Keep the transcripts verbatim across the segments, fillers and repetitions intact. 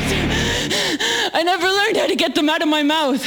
I never learned how to get them out of my mouth.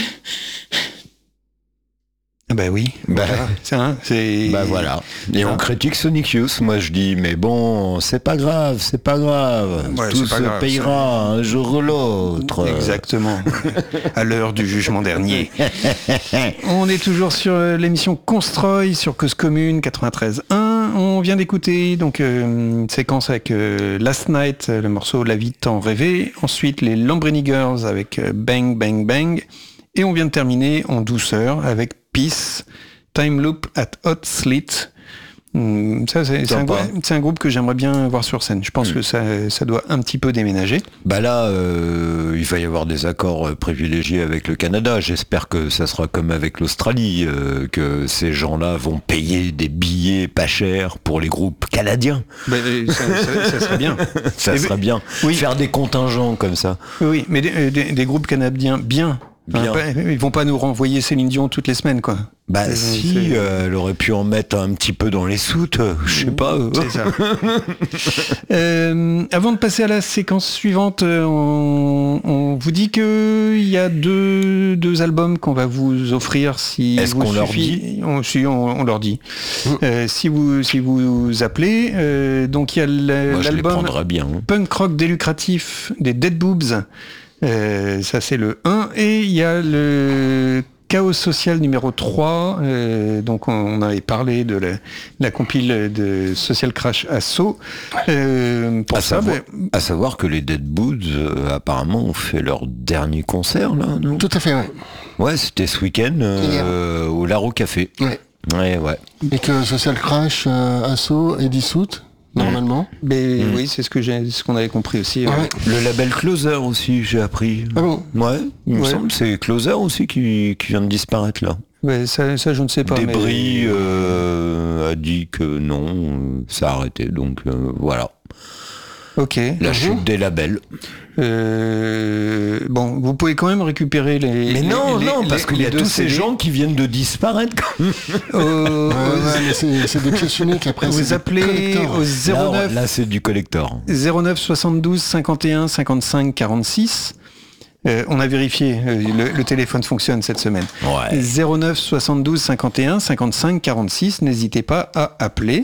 Ben oui, bah, voilà. Ça, c'est... bah voilà. Et on critique Sonic Youth. Moi je dis, mais bon, c'est pas grave, c'est pas grave. Ouais, Tout c'est pas se grave, payera ça. un jour ou l'autre. Exactement. À l'heure du jugement dernier. On est toujours sur l'émission Constroy sur Cause Commune quatre-vingt-treize un. On vient d'écouter donc euh, une séquence avec euh, Last Night, le morceau La vie tant rêvé. Ensuite les Lambrini Girls avec euh, Bang Bang Bang. Et on vient de terminer en douceur avec Peace, Time Loop at Hot Slit. Hum, ça, c'est, c'est, un, c'est un groupe que j'aimerais bien voir sur scène. Je pense mmh. que ça, ça doit un petit peu déménager. Bah là, euh, il va y avoir des accords privilégiés avec le Canada. J'espère que ça sera comme avec l'Australie, euh, que ces gens-là vont payer des billets pas chers pour les groupes canadiens. Bah, ça, ça, ça serait bien. ça Et serait mais, bien. Oui. Faire des contingents comme ça. Oui, mais des, des, des groupes canadiens bien. Bien. Hein, ils vont pas nous renvoyer Céline Dion toutes les semaines, quoi. Bah c'est, si, c'est... Euh, elle aurait pu en mettre un petit peu dans les soutes, euh, je sais pas. Euh. C'est ça. euh, avant de passer à la séquence suivante, on, on vous dit que il y a deux, deux albums qu'on va vous offrir si Est-ce vous qu'on suffit... leur dit on, si on, on leur dit. Mmh. Euh, si vous si vous appelez, euh, donc il y a le, Moi, l'album bien, hein. Punk Rock Délucratif des Dead Boobs. Euh, ça c'est le un, et il y a le Chaos Social numéro trois, euh, donc on, on avait parlé de la, la compile de Social Crash Assault. Euh, pour à, ça, savoir, ben... à savoir que les Dead Boobs euh, apparemment ont fait leur dernier concert là, non ? Tout à fait, ouais. Ouais, c'était ce week-end euh, au Laro Café. Ouais. Ouais, ouais. Et que Social Crash euh, Assault est dissoute. Normalement. Mais mmh. oui, c'est ce que j'ai, ce qu'on avait compris aussi. Ouais. Ouais. Le label Closer aussi, j'ai appris. Ah bon ? Ouais, il me ouais. semble c'est Closer aussi qui, qui vient de disparaître là. Ouais, ça, ça, je ne sais pas. Débris mais... euh, a dit que non, ça a arrêté, donc euh, voilà. Ok. La mmh. chute des labels. Euh, bon, vous pouvez quand même récupérer les. Mais non, les, non, les, parce qu'il y a tous ces gens qui viennent de disparaître. euh, ouais, ouais, mais c'est, c'est des pièces uniques après. Vous appelez au zéro neuf. Là, là, c'est du collector. zéro neuf soixante-douze cinquante et un cinquante-cinq quarante-six. Euh, on a vérifié, euh, le, le téléphone fonctionne cette semaine. Ouais. zéro neuf soixante-douze cinquante et un cinquante-cinq quarante-six, n'hésitez pas à appeler.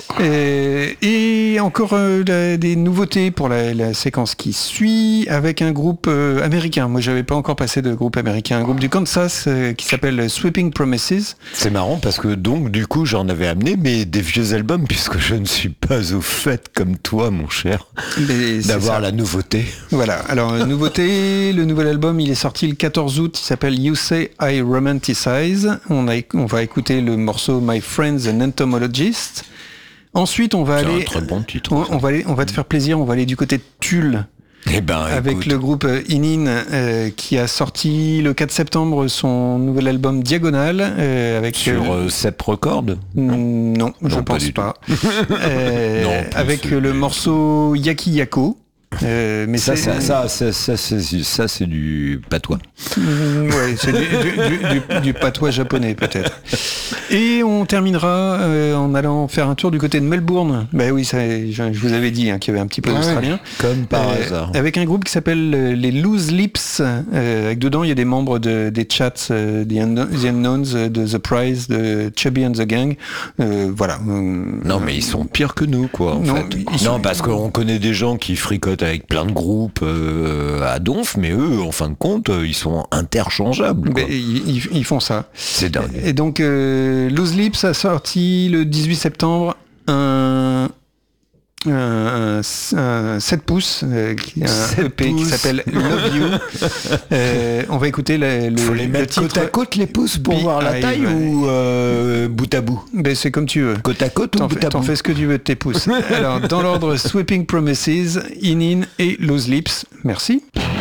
Euh, et encore euh, la, des nouveautés pour la, la séquence qui suit avec un groupe euh, américain. Moi, j'avais pas encore passé de groupe américain. Un groupe du Kansas euh, qui s'appelle Sweeping Promises. C'est marrant parce que donc du coup j'en avais amené mais des vieux albums puisque je ne suis pas au fait comme toi mon cher mais d'avoir la nouveauté. Voilà. Alors nouveauté, le nouvel album il est sorti le quatorze août. Il s'appelle You Say I Romanticize. On a on va écouter le morceau My Friend's an Entomologist. Ensuite, on va c'est aller. Un très bon titre. On, on va aller, on va te faire plaisir. On va aller du côté de Tulle. Eh ben, avec écoute. le groupe Inin euh, qui a sorti le quatre septembre son nouvel album Diagonale euh, avec sur euh, Sep Record. Non, non, je non, pense pas. pas. euh, non, avec le plus... morceau Yaki Yako. Euh, mais ça, c'est... Ça, ça, ça, ça, c'est, ça, c'est du patois. Mmh, ouais, c'est du, du, du, du patois japonais peut-être. Et on terminera euh, en allant faire un tour du côté de Melbourne. Bah oui, ça, je, je vous avais dit hein, qu'il y avait un petit peu ah d'Australien. Ouais, comme par euh, hasard. Avec un groupe qui s'appelle euh, les Loose Lips. Euh, avec dedans, il y a des membres de, des chats euh, The, Un- The Unknowns, de The Prize, de Chubby and the Gang. Euh, voilà. Non, mais ils sont pires que nous, quoi. En non, fait. ils non sont... parce qu'on connaît des gens qui fricotent avec plein de groupes euh, à donf, mais eux, en fin de compte, ils sont interchangeables. Quoi. Mais ils, ils font ça. C'est dingue. Et donc, euh, Loose Lips a sorti le dix-huit septembre un, un, un, un sept pouces, euh, un sept E P pouces. Qui s'appelle Love You. euh, on va écouter le, le, Faut les le mettre titre. Côte à côte les pouces pour Be voir la taille I, ou euh, bout à bout. Ben c'est comme tu veux. Côte à côte ou t'en bout fais, à bout. T'en fais ce que tu veux de tes pouces. Alors, dans l'ordre, Sweeping Promises, Inin et Loose Lips. Merci.